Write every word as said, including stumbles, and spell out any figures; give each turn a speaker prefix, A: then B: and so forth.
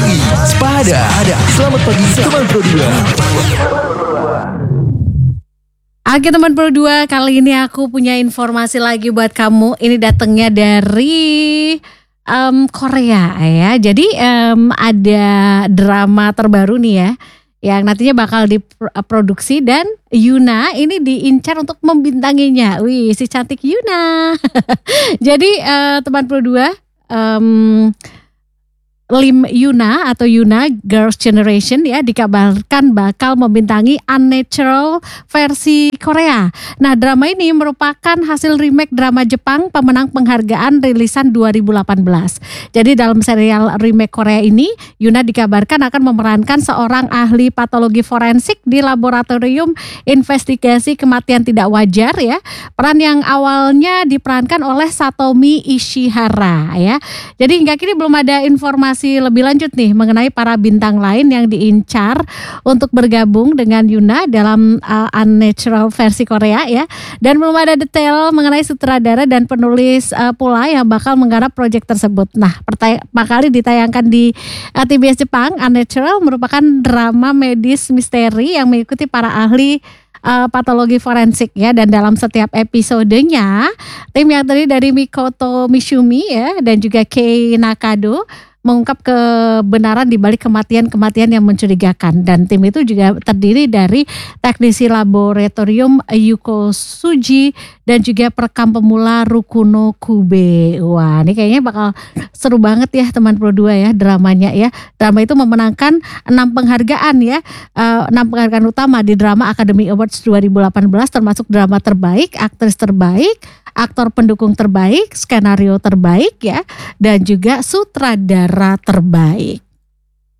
A: pagi, Spada. Selamat pagi teman Pro dua.
B: Oke teman Pro dua, kali ini aku punya informasi lagi buat kamu. Ini datangnya dari um, Korea ya. Jadi um, ada drama terbaru nih ya, yang nantinya bakal diproduksi dan Yuna ini diincar untuk membintanginya. Wih, si cantik Yuna. Jadi uh, teman Pro dua, um, Lim Yuna atau Yuna Girls' Generation ya dikabarkan bakal membintangi Unnatural versi Korea. Nah, drama ini merupakan hasil remake drama Jepang pemenang penghargaan rilisan dua ribu delapan belas. Jadi dalam serial remake Korea ini, Yuna dikabarkan akan memerankan seorang ahli patologi forensik di laboratorium investigasi kematian tidak wajar ya. Peran yang awalnya diperankan oleh Satomi Ishihara ya. Jadi hingga kini belum ada informasi lebih lanjut nih mengenai para bintang lain yang diincar untuk bergabung dengan Yuna dalam uh, Unnatural versi Korea ya. Dan belum ada detail mengenai sutradara dan penulis uh, pula yang bakal menggarap proyek tersebut. Nah, pertama kali ditayangkan di uh, T B S Jepang, Unnatural merupakan drama medis misteri yang mengikuti para ahli Uh, patologi forensik ya, dan dalam setiap episodenya tim yang terdiri dari Mikoto Mishumi ya dan juga Kei Nakado mengungkap kebenaran di balik kematian-kematian yang mencurigakan, dan tim itu juga terdiri dari teknisi laboratorium Yuko Suji dan juga perekam pemula Rukuno Kube. Wah, ini kayaknya bakal seru banget ya teman Pro dua ya dramanya ya. Drama itu memenangkan enam penghargaan ya, enam penghargaan utama di Drama Academy Awards dua ribu delapan belas, termasuk drama terbaik, aktris terbaik, aktor pendukung terbaik, skenario terbaik ya, dan juga sutradara terbaik.